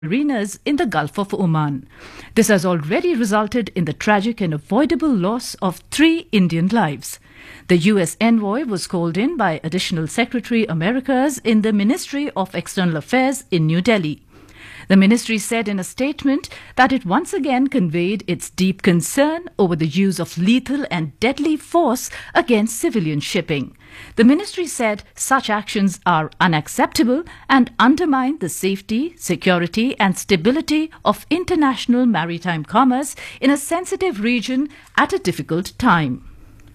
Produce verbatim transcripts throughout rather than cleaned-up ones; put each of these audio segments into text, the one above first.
mariners in the Gulf of Oman. This has already resulted in the tragic and avoidable loss of three Indian lives. The U S envoy was called in by Additional Secretary Americas in the Ministry of External Affairs in New Delhi. The ministry said in a statement that it once again conveyed its deep concern over the use of lethal and deadly force against civilian shipping. The ministry said such actions are unacceptable and undermine the safety, security and stability of international maritime commerce in a sensitive region at a difficult time.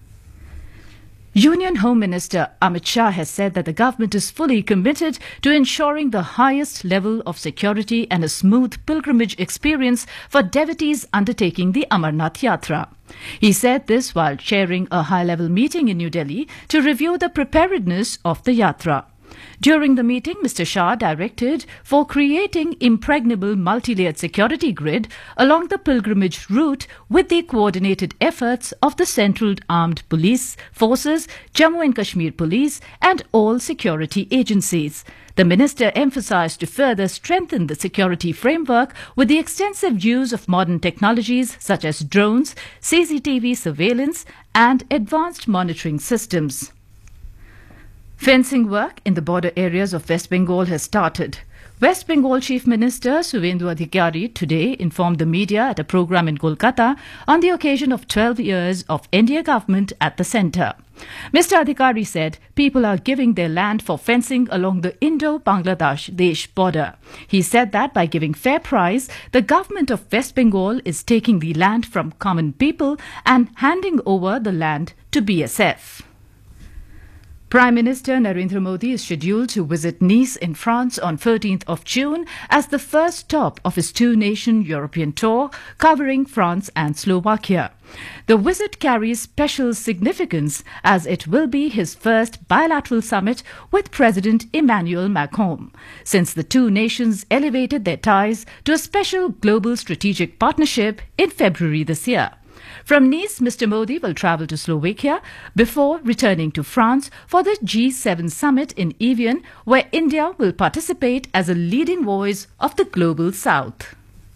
Union Home Minister Amit Shah has said that the government is fully committed to ensuring the highest level of security and a smooth pilgrimage experience for devotees undertaking the Amarnath Yatra. He said this while chairing a high-level meeting in New Delhi to review the preparedness of the Yatra. During the meeting, Mister Shah directed for creating impregnable multi-layered security grid along the pilgrimage route with the coordinated efforts of the Central Armed Police Forces, Jammu and Kashmir Police and all security agencies. The minister emphasized to further strengthen the security framework with the extensive use of modern technologies such as drones, C C T V surveillance and advanced monitoring systems. Fencing work in the border areas of West Bengal has started. West Bengal Chief Minister Suvendu Adhikari today informed the media at a program in Kolkata on the occasion of twelve years of N D A government at the centre. Mister Adhikari said people are giving their land for fencing along the Indo-Bangladesh border. He said that by giving fair price, the government of West Bengal is taking the land from common people and handing over the land to B S F. Prime Minister Narendra Modi is scheduled to visit Nice in France on thirteenth of June as the first stop of his two-nation European tour covering France and Slovakia. The visit carries special significance as it will be his first bilateral summit with President Emmanuel Macron, since the two nations elevated their ties to a special global strategic partnership in February this year. From Nice, Mister Modi will travel to Slovakia before returning to France for the G seven summit in Evian, where India will participate as a leading voice of the global south.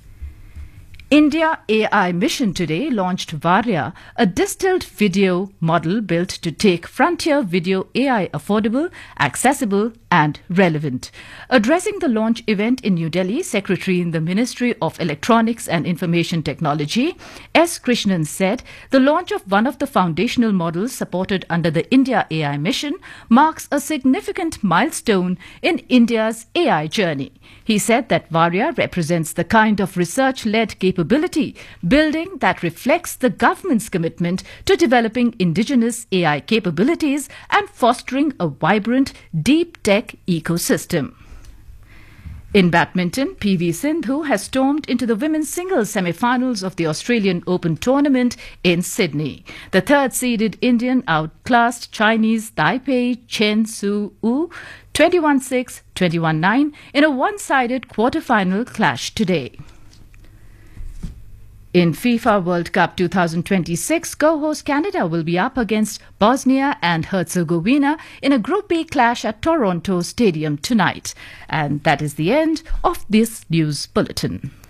India A I Mission today launched Varya, a distilled video model built to take frontier video A I affordable, accessible and relevant. Addressing the launch event in New Delhi, Secretary in the Ministry of Electronics and Information Technology, S. Krishnan said the launch of one of the foundational models supported under the India A I Mission marks a significant milestone in India's A I journey. He said that Varya represents the kind of research-led capability building that reflects the government's commitment to developing indigenous A I capabilities and fostering a vibrant, deep tech ecosystem. In badminton, P V Sindhu has stormed into the women's singles semi-finals of the Australian Open tournament in Sydney. The third-seeded Indian outclassed Chinese Taipei Chen Su Wu twenty-one six, twenty-one nine in a one-sided quarter-final clash today. In FIFA World Cup twenty twenty-six, co-host Canada will be up against Bosnia and Herzegovina in a Group B clash at Toronto Stadium tonight. And that is the end of this news bulletin.